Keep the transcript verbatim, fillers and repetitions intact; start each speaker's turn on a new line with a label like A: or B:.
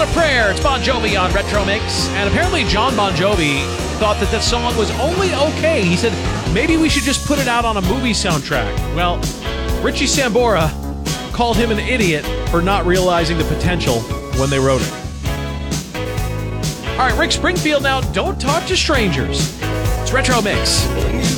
A: Not a Prayer. It's Bon Jovi on Retro Mix. And apparently John Bon Jovi thought that this song was only okay. He said, maybe we should just put it out on a movie soundtrack. Well, Richie Sambora called him an idiot for not realizing the potential when they wrote it. All right, Rick Springfield now, Don't Talk to Strangers. It's Retro Mix.